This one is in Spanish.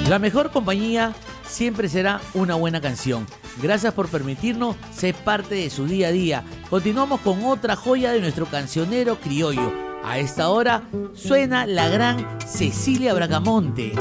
La mejor compañía siempre será una buena canción. Gracias por permitirnos ser parte de su día a día. Continuamos con otra joya de nuestro cancionero criollo. A esta hora suena la gran Cecilia Bracamonte.